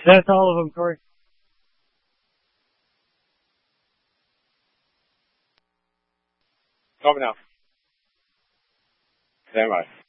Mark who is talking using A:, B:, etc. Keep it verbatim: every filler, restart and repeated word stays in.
A: That's all of them, Corey.
B: Over now. Stand by.